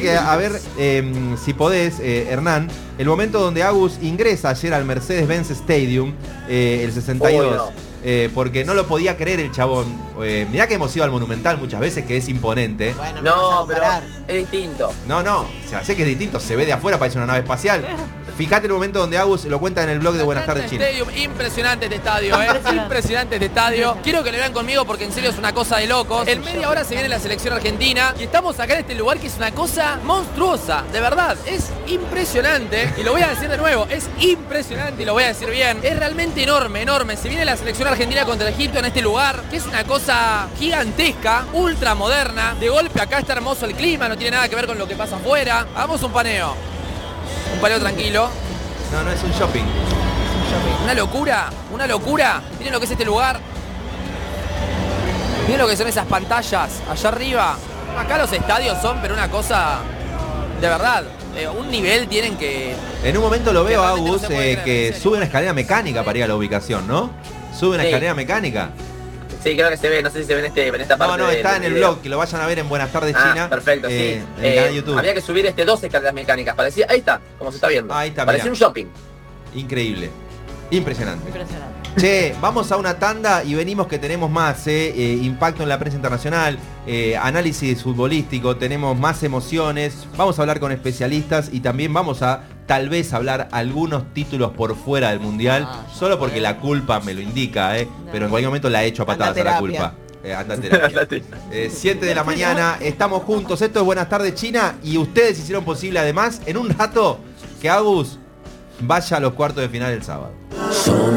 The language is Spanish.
que, a ver, si podés, Hernán, el momento donde Agus ingresa ayer al Mercedes-Benz Stadium, el 62, porque no lo podía creer el chabón. Mirá que hemos ido al Monumental muchas veces, que es imponente. Bueno, No, pero es distinto. No, o sea, sé que es distinto, se ve de afuera, parece una nave espacial. Fíjate el momento donde Agus lo cuenta en el blog de Buenas Tardes China. Stadium, impresionante este estadio, impresionante este estadio. Quiero que lo vean conmigo porque en serio es una cosa de locos. En media hora se viene la selección argentina y estamos acá en este lugar que es una cosa monstruosa, de verdad, es impresionante. Y lo voy a decir de nuevo, es impresionante y lo voy a decir bien. Es realmente enorme, enorme. Se viene la selección argentina contra Egipto en este lugar, que es una cosa gigantesca, ultra moderna. De golpe acá está hermoso el clima, no tiene nada que ver con lo que pasa afuera. Hagamos un paneo. Un paneo tranquilo. No, es un shopping. Una locura, una locura. Miren lo que es este lugar. Miren lo que son esas pantallas allá arriba. Acá los estadios son, pero una cosa de verdad. Un nivel tienen que... En un momento lo veo a realmente Agus no se puede creer, que en serio. sube una escalera mecánica para ir a la ubicación, ¿no? Sube una Sí. escalera mecánica. Sí, creo que se ve, no sé si se ve en esta parte. No, está del en el video. blog, que lo vayan a ver en Buenas Tardes China. Perfecto, sí. En el canal de YouTube. Había que subir 2 escaleras mecánicas. Parecía, ahí está, como se está viendo. Ahí está, Parecía mirá. un shopping. Increíble. Impresionante. Impresionante. Che, vamos a una tanda y venimos que tenemos más impacto en la prensa internacional, análisis futbolístico, tenemos más emociones, vamos a hablar con especialistas y también vamos a tal vez hablar algunos títulos por fuera del Mundial, solo porque la culpa me lo indica, pero en cualquier momento la he hecho a patadas a la culpa. Anda a terapia. 7 de la mañana, estamos juntos, esto es Buenas Tardes China y ustedes hicieron posible además en un rato que Agus vaya a los cuartos de final el sábado.